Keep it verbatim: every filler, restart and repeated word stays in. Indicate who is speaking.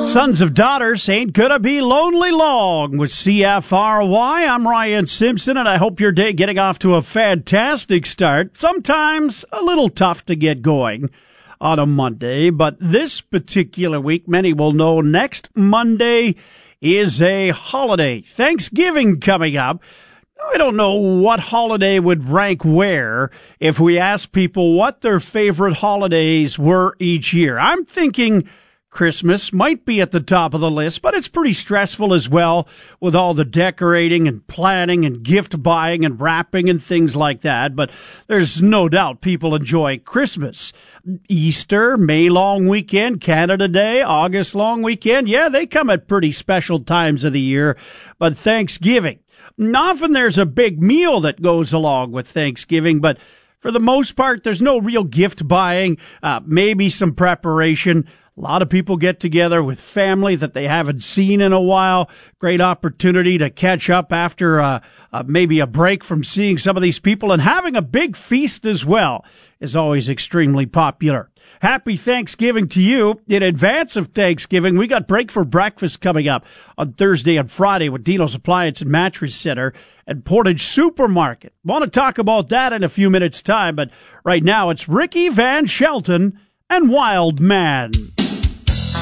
Speaker 1: Sons of Daughters Ain't Gonna Be Lonely Long with C F R Y. I'm Ryan Simpson, and I hope your day getting off to a fantastic start. Sometimes a little tough to get going on a Monday, but this particular week, many will know next Monday is a holiday. Thanksgiving coming up. I don't know what holiday would rank where if we asked people what their favorite holidays were each year. I'm thinking Christmas might be at the top of the list, but it's pretty stressful as well with all the decorating and planning and gift buying and wrapping and things like that. But there's no doubt people enjoy Christmas. Easter, May long weekend, Canada Day, August long weekend. Yeah, they come at pretty special times of the year. But Thanksgiving, often there's a big meal that goes along with Thanksgiving, but for the most part, there's no real gift buying, uh, maybe some preparation. A lot of people get together with family that they haven't seen in a while. Great opportunity to catch up after uh, uh, maybe a break from seeing some of these people. And having a big feast as well is always extremely popular. Happy Thanksgiving to you. In advance of Thanksgiving, we got Break for Breakfast coming up on Thursday and Friday with Dino's Appliance and Mattress Center and Portage Supermarket. Want to talk about that in a few minutes' time, but right now it's Ricky Van Shelton and Wild Man.